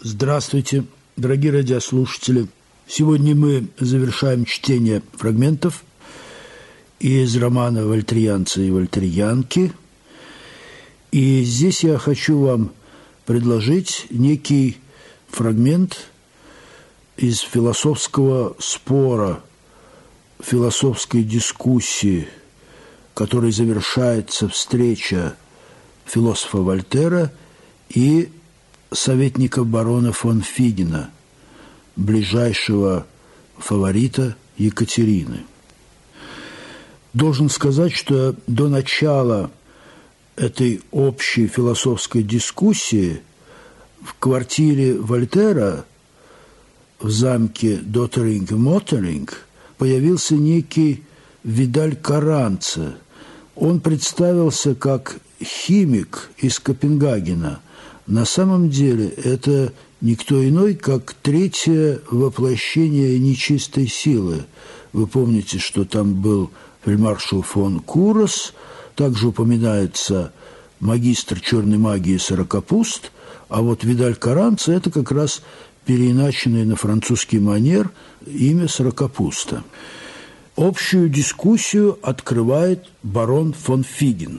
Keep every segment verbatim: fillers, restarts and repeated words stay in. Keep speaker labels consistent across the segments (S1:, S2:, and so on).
S1: Здравствуйте, дорогие радиослушатели. Сегодня мы завершаем чтение фрагментов из романа «Вольтерианцы и вольтерианки». И здесь я хочу вам предложить некий фрагмент из философского спора, философской дискуссии, которой завершается встреча философа Вольтера и советника барона фон Фигена, ближайшего фаворита Екатерины. Должен сказать, что до начала этой общей философской дискуссии в квартире Вольтера в замке Доттеринг-Моттеринг появился некий Видаль Каранце. Он представился как химик из Копенгагена. На самом деле это никто иной, как третье воплощение нечистой силы. Вы помните, что там был фельдмаршал фон Курос, также упоминается магистр черной магии Сорокопуст, а вот Видаль Каранце – это как раз переиначенное на французский манер имя Сорокопуста. Общую дискуссию открывает барон фон Фиген.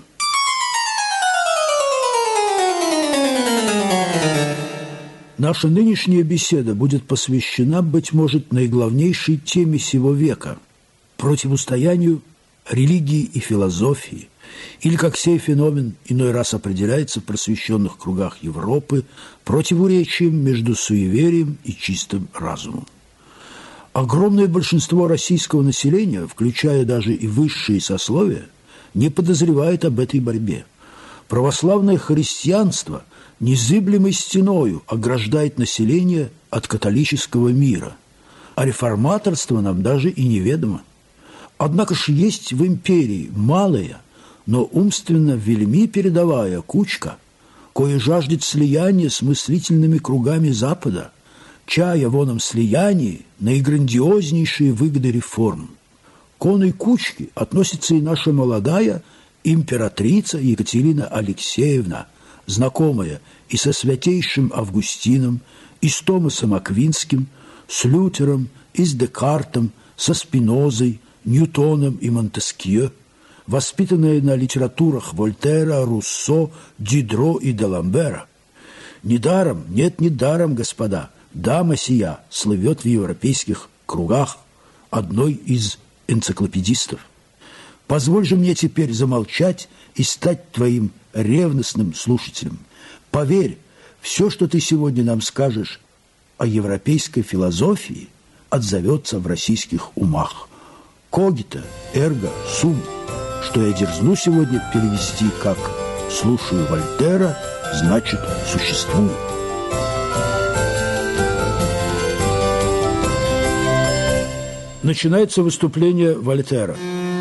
S1: Наша нынешняя беседа будет посвящена, быть может, наиглавнейшей теме сего века – противостоянию религии и философии, или, как сей феномен иной раз определяется в просвещенных кругах Европы, противоречием между суеверием и чистым разумом. Огромное большинство российского населения, включая даже и высшие сословия, не подозревает об этой борьбе. Православное христианство незыблемой стеною ограждает население от католического мира, а реформаторство нам даже и неведомо. Однако ж есть в империи малая, но умственно вельми передовая кучка, кое жаждет слияния с мыслительными кругами Запада, чая в оном слиянии наиграндиознейшие выгоды реформ. К оной кучке относится и наша молодая императрица Екатерина Алексеевна, знакомая и со святейшим Августином, и с Томасом Аквинским, с Лютером, и с Декартом, со Спинозой, Ньютоном и Монтескье, воспитанная на литературах Вольтера, Руссо, Дидро и Даламбера. Недаром, нет, недаром, господа, дама сия слывет в европейских кругах одной из энциклопедистов. Позволь же мне теперь замолчать и стать твоим ревностным слушателем. Поверь, все, что ты сегодня нам скажешь о европейской философии, отзовется в российских умах. Когито, эрго, сум, что я дерзну сегодня перевести как «слушаю Вольтера, значит, существую». Начинается выступление Вольтера.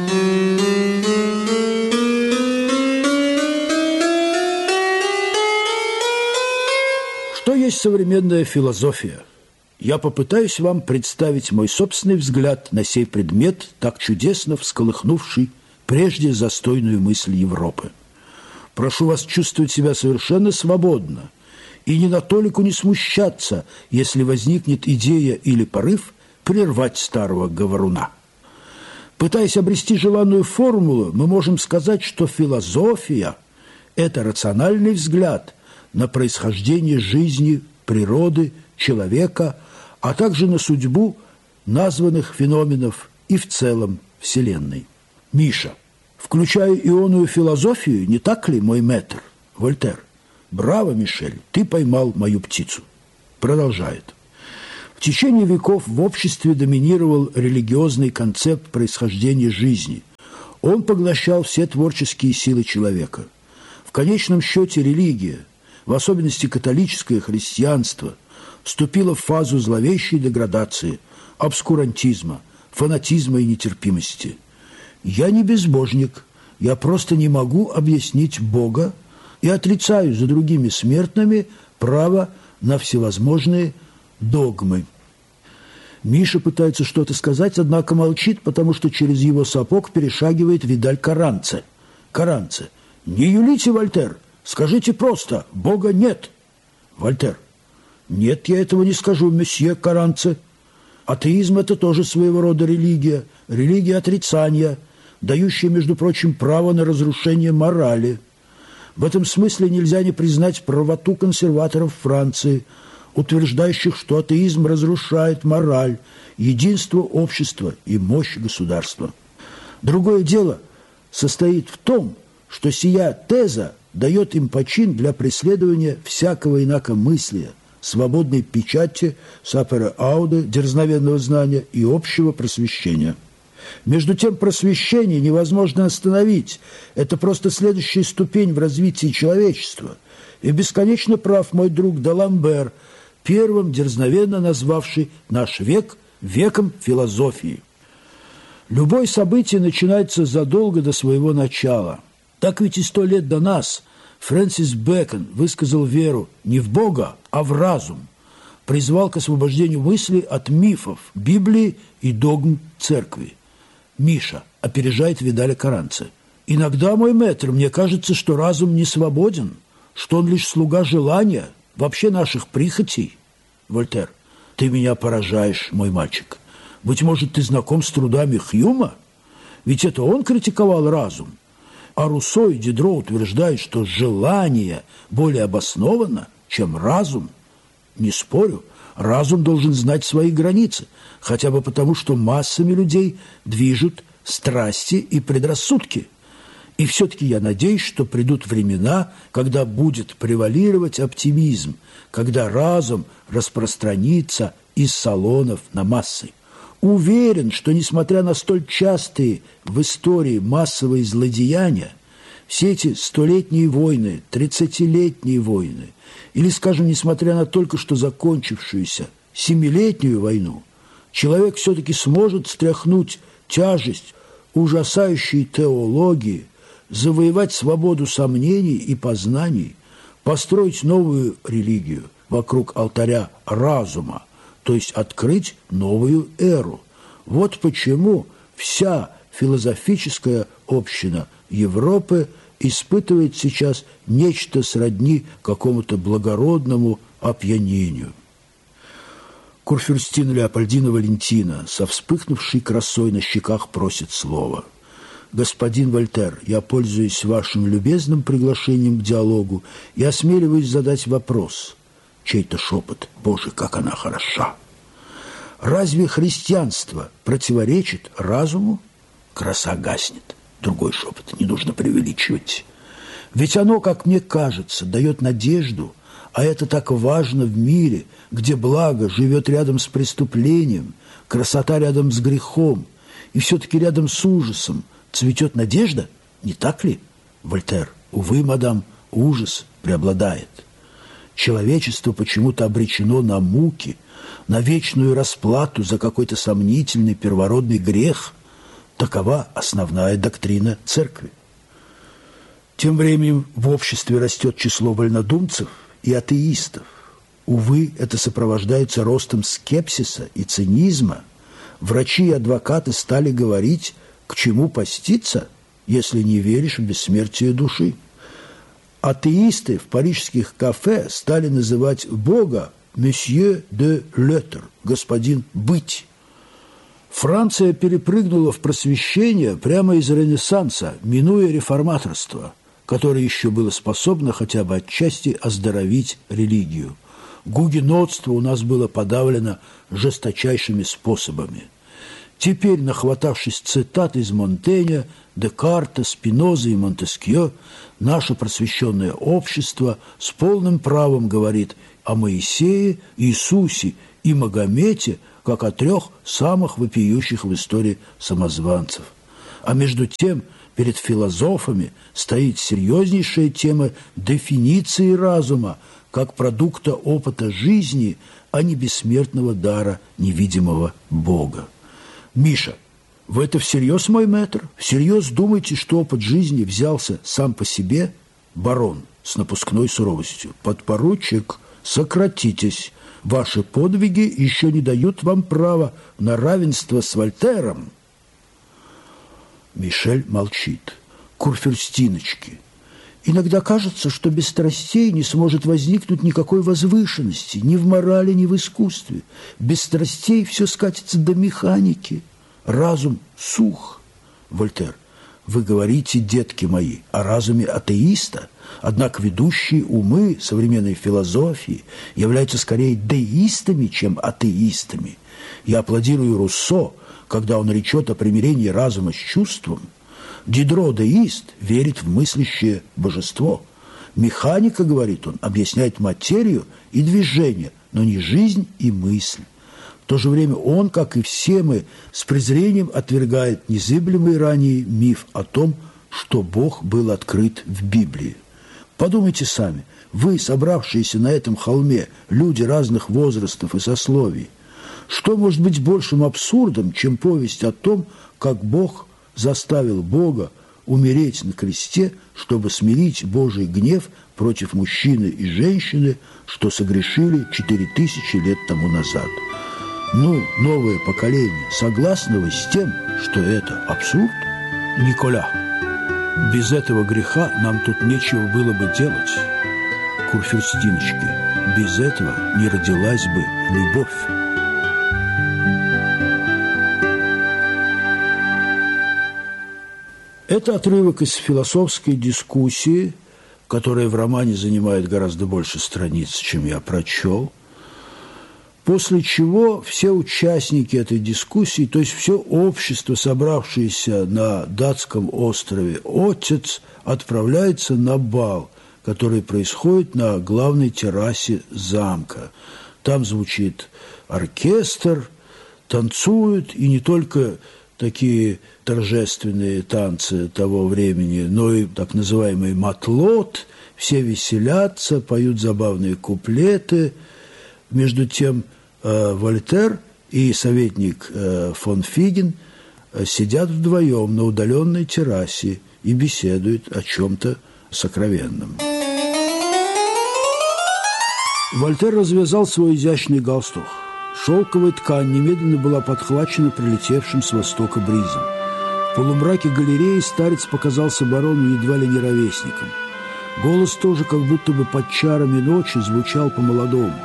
S1: Что есть современная философия? Я попытаюсь вам представить мой собственный взгляд на сей предмет, так чудесно всколыхнувший прежде застойную мысль Европы. Прошу вас чувствовать себя совершенно свободно и ни на толику не смущаться, если возникнет идея или порыв прервать старого говоруна. Пытаясь обрести желанную формулу, мы можем сказать, что философия – это рациональный взгляд на происхождение жизни, природы, человека, а также на судьбу названных феноменов и в целом Вселенной. Миша, включая ионную философию, не так ли, мой мэтр, Вольтер? Браво, Мишель, ты поймал мою птицу. Продолжает. В течение веков в обществе доминировал религиозный концепт происхождения жизни. Он поглощал все творческие силы человека. В конечном счете религия, в особенности католическое христианство, вступила в фазу зловещей деградации, обскурантизма, фанатизма и нетерпимости. Я не безбожник, я просто не могу объяснить Бога и отрицаю за другими смертными право на всевозможные догмы. Миша пытается что-то сказать, однако молчит, потому что через его сапог перешагивает Видаль Каранце. Каранце. Не юлите, Вольтер, скажите просто, Бога нет. Вольтер. Нет, я этого не скажу, месье Каранце. Атеизм – это тоже своего рода религия, религия отрицания, дающая, между прочим, право на разрушение морали. В этом смысле нельзя не признать правоту консерваторов Франции, утверждающих, что атеизм разрушает мораль, единство общества и мощь государства. Другое дело состоит в том, что сия теза дает им почин для преследования всякого инакомыслия, свободной печати, сапере ауде, дерзновенного знания и общего просвещения. Между тем, просвещение невозможно остановить. Это просто следующая ступень в развитии человечества. И бесконечно прав мой друг Даламбер, первым дерзновенно назвавший наш век веком философии. Любое событие начинается задолго до своего начала. Так ведь и сто лет до нас Фрэнсис Бэкон высказал веру не в Бога, а в разум, призвал к освобождению мыслей от мифов, Библии и догм церкви. Миша опережает Видаля Каранце. «Иногда, мой мэтр, мне кажется, что разум не свободен, что он лишь слуга желания, вообще наших прихотей». Вольтер: «Ты меня поражаешь, мой мальчик. Быть может, ты знаком с трудами Хьюма? Ведь это он критиковал разум. А Руссо и Дидро утверждают, что желание более обосновано, чем разум. Не спорю, разум должен знать свои границы, хотя бы потому, что массами людей движут страсти и предрассудки. И все-таки я надеюсь, что придут времена, когда будет превалировать оптимизм, когда разум распространится из салонов на массы. Уверен, что, несмотря на столь частые в истории массовые злодеяния, все эти столетние войны, тридцатилетние войны, или, скажем, несмотря на только что закончившуюся семилетнюю войну, человек все-таки сможет стряхнуть тяжесть ужасающей теологии, завоевать свободу сомнений и познаний, построить новую религию вокруг алтаря разума, то есть открыть новую эру. Вот почему вся философическая община Европы испытывает сейчас нечто сродни какому-то благородному опьянению. Курфюрстина Леопольдина Валентина со вспыхнувшей красой на щеках просит слова. «Господин Вольтер, я пользуюсь вашим любезным приглашением к диалогу и осмеливаюсь задать вопрос». Чей-то шепот: «Боже, как она хороша!» «Разве христианство противоречит разуму?» Краса гаснет. Другой шепот: «Не нужно преувеличивать. Ведь оно, как мне кажется, дает надежду, а это так важно в мире, где благо живет рядом с преступлением, красота рядом с грехом, и все-таки рядом с ужасом цветет надежда, не так ли?» Вольтер: «Увы, мадам, ужас преобладает. Человечество почему-то обречено на муки, на вечную расплату за какой-то сомнительный первородный грех. Такова основная доктрина церкви». Тем временем в обществе растет число вольнодумцев и атеистов. Увы, это сопровождается ростом скепсиса и цинизма. Врачи и адвокаты стали говорить, к чему поститься, если не веришь в бессмертие души. Атеисты в парижских кафе стали называть Бога «Monsieur de l'être», «Господин быть». Франция перепрыгнула в просвещение прямо из Ренессанса, минуя реформаторство, которое еще было способно хотя бы отчасти оздоровить религию. Гугенотство у нас было подавлено жесточайшими способами. Теперь, нахватавшись цитат из Монтэня, Декарта, Спиноза и Монтескьё, наше просвещенное общество с полным правом говорит о Моисее, Иисусе и Магомете как о трех самых вопиющих в истории самозванцев. А между тем перед философами стоит серьезнейшая тема дефиниции разума как продукта опыта жизни, а не бессмертного дара невидимого Бога. Миша, вы это всерьез, мой мэтр? Всерьез думаете, что опыт жизни взялся сам по себе? Барон с напускной суровостью: «Подпоручик, сократитесь. Ваши подвиги еще не дают вам права на равенство с Вольтером». Мишель молчит. «Курфюрстиночки, Иногда кажется, что без страстей не сможет возникнуть никакой возвышенности ни в морали, ни в искусстве. Без страстей все скатится до механики. Разум сух. Вольтер. Вы говорите, детки мои, о разуме атеиста, однако ведущие умы современной философии являются скорее деистами, чем атеистами. Я аплодирую Руссо, когда он речет о примирении разума с чувством. Дидро, деист, верит в мыслящее божество. Механика, говорит он, объясняет материю и движение, но не жизнь и мысль. В то же время он, как и все мы, с презрением отвергает незыблемый ранее миф о том, что Бог был открыт в Библии. Подумайте сами, вы, собравшиеся на этом холме, люди разных возрастов и сословий, что может быть большим абсурдом, чем повесть о том, как Бог заставил Бога умереть на кресте, чтобы смирить Божий гнев против мужчины и женщины, что согрешили четыре тысячи лет тому назад? Ну, новое поколение, согласны вы с тем, что это абсурд? Николя, без этого греха нам тут нечего было бы делать. Курфюрстиночки, без этого не родилась бы любовь. Это отрывок из философской дискуссии, которая в романе занимает гораздо больше страниц, чем я прочел. После чего все участники этой дискуссии, то есть все общество, собравшееся на датском острове Отец, отправляется на бал, который происходит на главной террасе замка. Там звучит оркестр, танцуют, и не только такие торжественные танцы того времени, но и так называемый матлот, все веселятся, поют забавные куплеты. Между тем э, Вольтер и советник э, фон Фиген э, сидят вдвоем на удаленной террасе и беседуют о чем-то сокровенном. Вольтер развязал свой изящный галстук. Шелковая ткань немедленно была подхвачена прилетевшим с востока бризом. В полумраке галереи старец показался барону едва ли не ровесником. Голос тоже как будто бы под чарами ночи звучал по-молодому.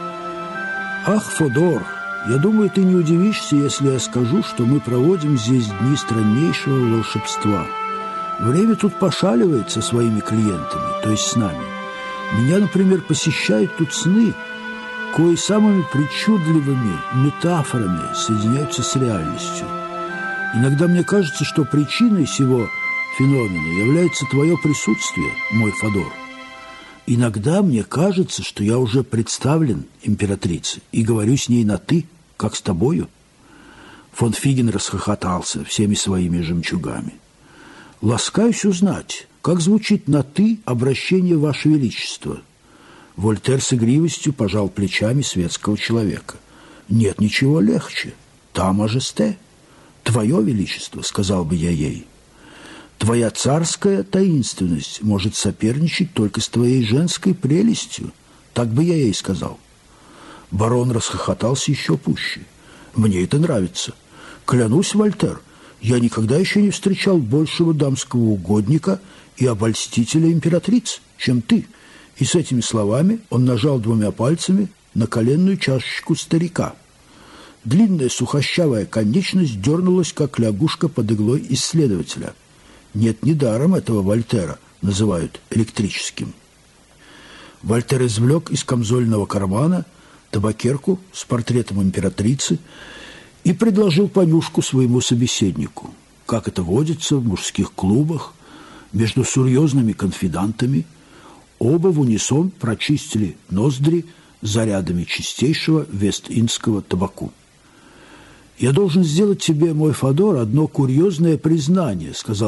S1: «Ах, Фодор, я думаю, ты не удивишься, если я скажу, что мы проводим здесь дни страннейшего волшебства. Время тут пошаливает со своими клиентами, то есть с нами. Меня, например, посещают тут сны, кои самыми причудливыми метафорами соединяются с реальностью. Иногда мне кажется, что причиной сего феномена является твое присутствие, мой Фодор. Иногда мне кажется, что я уже представлен императрице и говорю с ней на «ты», как с тобою». Фон Фиген расхохотался всеми своими жемчугами. «Ласкаюсь узнать, как звучит на «ты» обращение Ваше Величество». Вольтер с игривостью пожал плечами светского человека. «Нет ничего легче. Та мажесте. Твое Величество», — сказал бы я ей. «Твоя царская таинственность может соперничать только с твоей женской прелестью», — так бы я ей сказал. Барон расхохотался еще пуще. «Мне это нравится. Клянусь, Вольтер, я никогда еще не встречал большего дамского угодника и обольстителя императриц, чем ты». И с этими словами он нажал двумя пальцами на коленную чашечку старика. Длинная сухощавая конечность дернулась, как лягушка под иглой исследователя. Нет, недаром этого Вольтера называют электрическим. Вольтер извлек из камзольного кармана табакерку с портретом императрицы и предложил понюшку своему собеседнику. Как это водится в мужских клубах, между серьезными конфидантами, оба в унисон прочистили ноздри зарядами чистейшего вест-индского табаку. «Я должен сделать тебе, мой Фодор, одно курьезное признание», — сказал